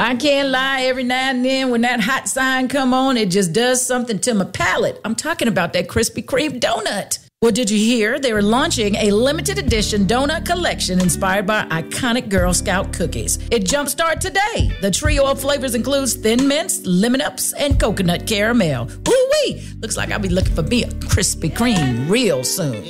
I can't lie, every now and then when that hot sign come on, it just does something to my palate. I'm talking about that Krispy Kreme donut. Well, did you hear? They are launching a limited edition donut collection inspired by iconic Girl Scout cookies. It jumpstart today. The trio of flavors includes Thin Mints, Lemon Ups, and Coconut Caramel. Ooh-wee! Looks like I'll be looking for me a Krispy Kreme real soon.